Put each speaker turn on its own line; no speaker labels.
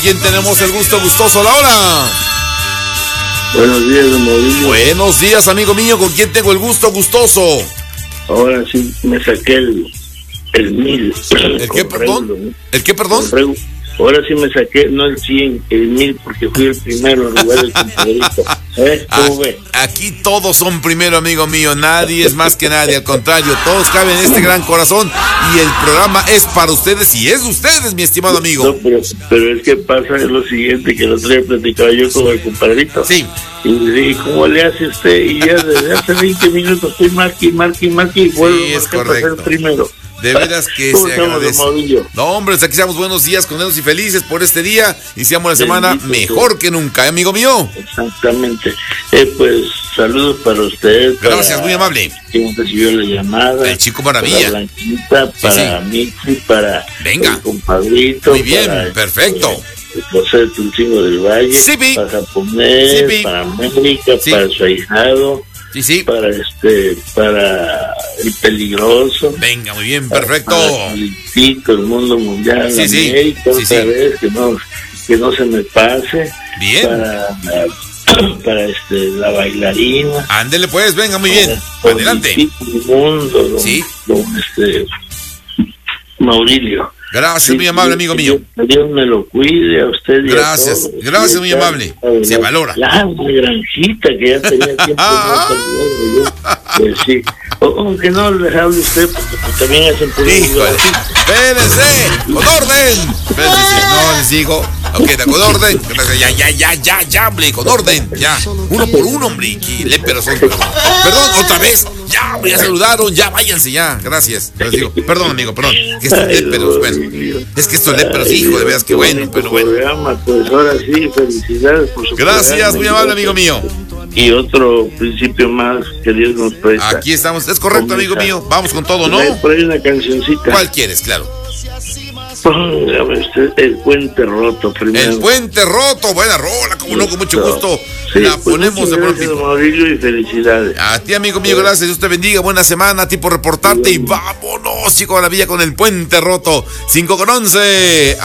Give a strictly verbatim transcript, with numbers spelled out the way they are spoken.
¿Quién tenemos el gusto gustoso a la hora?
Buenos días, don Mauricio.
Buenos días, amigo mío. ¿Con quién tengo el gusto gustoso?
Ahora sí me saqué el, el mil.
¿El qué, perdón?
Regulo,
¿El qué, perdón?
Regulo. Ahora sí me saqué, no el cien, el mil, porque fui el primero en lugar del compadrito. ¿Eh? ¿Cómo ve?
Aquí todos son primero, amigo mío. Nadie es más que nadie. Al contrario, todos caben en este gran corazón. Y el programa es para ustedes y es de ustedes, mi estimado amigo.
No, pero, pero es que pasa lo siguiente, que el otro día platicaba yo con el compadrito.
Sí.
Y le dije, ¿cómo le hace usted? Y ya desde hace veinte minutos estoy marque, marque, marque y vuelvo
Sí, es
a ser
correcto.
primero.
De veras que
¿Cómo
se
estamos,
agradece.
don Mauricio?
No, hombre, aquí estamos buenos días, contentos y felices por este día. Iniciamos la semana
Bendito
mejor que nunca, ¿eh, amigo mío?
Exactamente. Eh, pues saludos para usted. Para
Gracias, muy amable.
quien recibió la llamada.
El chico maravilla.
Para Blanquita, para
sí.
Mitzi, para
Venga.
el compadrito.
Muy bien,
para,
perfecto.
Eh, José Tulcingo del Valle.
Sí, pi.
Para Japonés,
Sí, pi.
para América,
Sí.
para su ahijado.
Sí, sí.
Para este, para el peligroso.
Venga, muy bien, perfecto.
Para el Tito, el mundo mundial,
Sí, sí.
América,
Sí,
otra
sí.
vez, que no, que no se me pase.
Bien.
Para, para este, la bailarina.
Ándele pues, venga, muy bien.
Para
Adelante.
el mundo, don,
Sí.
don, este, Maurilio.
Gracias,
Sí,
muy amable, amigo mío.
Que Dios me lo cuide a usted. Y
Gracias,
a todos.
gracias,
Sí,
muy
claro,
amable.
claro,
Se
la-
valora.
La granjita que ya tenía tiempo no saludaba yo. Pues sí. O, aunque no les hable usted, porque pues, también hacen por
Híjole, espérense, con orden. Espérense, sí, no les digo. Ok, con orden. Ya, ya, ya, ya, ya, hombre, con orden. Ya, uno por uno, hombre. Que léperos son. Perdón, Perdón, otra vez. Ya, hombre, ya saludaron. Ya, váyanse, ya. Gracias. Les digo, perdón, amigo, perdón. Que estos léperos, bueno. Es que estos léperos, hijo, de veras que bueno, pero bueno.
Programa, pues ahora sí, felicidades por su
Gracias,
programa.
muy amable, amigo mío.
Y otro principio más que Dios nos presta.
Aquí estamos. Es correcto, amigo mío. Vamos con todo, ¿no?
Hay por ahí una cancioncita.
¿Cuál quieres? Claro.
Póngame usted el puente roto primero.
El puente roto, buena rola, como no, con mucho gusto.
Sí,
La
pues,
ponemos de
muchas gracias,
pronto.
Mauricio, y felicidades.
A ti, amigo mío, gracias. Dios te bendiga. Buena semana, a ti por reportarte. Y vámonos, chico, a la villa con el puente roto. cinco con once.